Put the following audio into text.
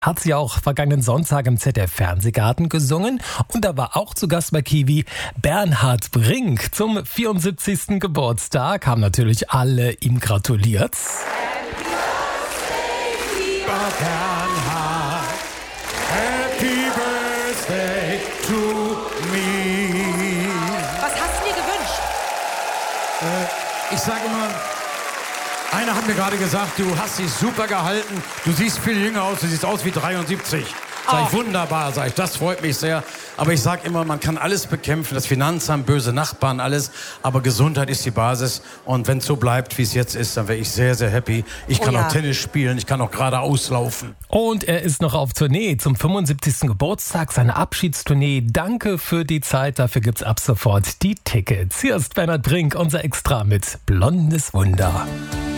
Hat sie auch vergangenen Sonntag im ZDF-Fernsehgarten gesungen. Und da war auch zu Gast bei Kiwi Bernhard Brink. Zum 74. Geburtstag haben natürlich alle ihm gratuliert. Bernhard, Happy Birthday to me. Was hast du dir gewünscht? Ich sage immer, einer hat mir gerade gesagt, du hast dich super gehalten, du siehst viel jünger aus, du siehst aus wie 73. Sag ich, wunderbar, sag ich, das freut mich sehr. Aber ich sag immer, man kann alles bekämpfen, das Finanzamt, böse Nachbarn, alles. Aber Gesundheit ist die Basis. Und wenn es so bleibt, wie es jetzt ist, dann wäre ich sehr, sehr happy. Ich kann auch Tennis spielen, ich kann auch geradeaus laufen. Und er ist noch auf Tournee zum 75. Geburtstag, seine Abschiedstournee. Danke für die Zeit, dafür gibt's ab sofort die Tickets. Hier ist Bernhard Brink, unser Extra mit Blondes Wunder.